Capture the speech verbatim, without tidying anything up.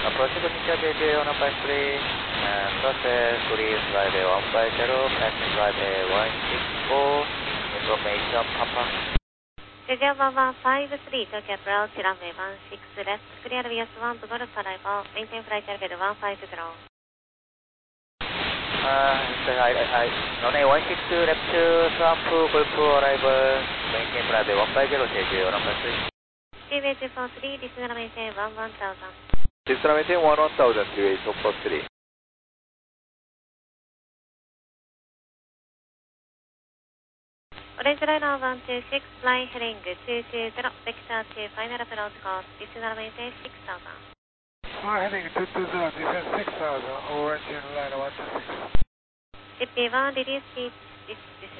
Approaching Booking J J on by three, and process Korean Flight one by zero, passing Flight one six four, information Papa. J J one one five three, Tokyo approach, runway one six left, clear V S one, Golf arrival, maintain flight level one five zero. Uh, so I, I, runway one six left, swamp, Golf arrival, maintain flight one five zero, J J on by three. T V two four three, descend maintain one one thousand. Descend maintain one one thousand, T V two four three. Orange Liner one two six, flying heading two two zero, vector to final approach course, descend maintain six thousand. Flying heading two two zero, descend six thousand, Orange Liner one two six. G P one, release speed, descend